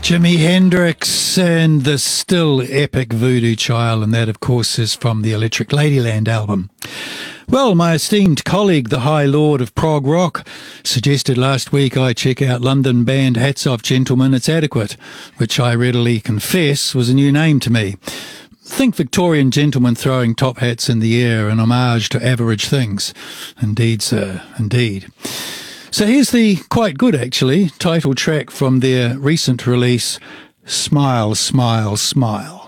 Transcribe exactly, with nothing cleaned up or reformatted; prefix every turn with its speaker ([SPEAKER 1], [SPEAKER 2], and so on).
[SPEAKER 1] Jimi Hendrix and the still epic Voodoo Child, and that, of course, is from the Electric Ladyland album. Well, my esteemed colleague, the High Lord of prog rock, suggested last week I check out London band Hats Off Gentlemen, It's Adequate, which I readily confess was a new name to me. Think Victorian gentlemen throwing top hats in the air, an homage to average things. Indeed, sir, indeed. So here's the quite good, actually, title track from their recent release, Smile, Smile, Smile.